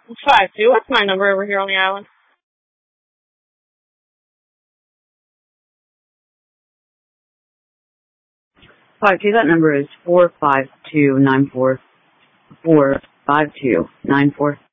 52. What's my number over here on the island? 52, that number is 452-944. 452-94.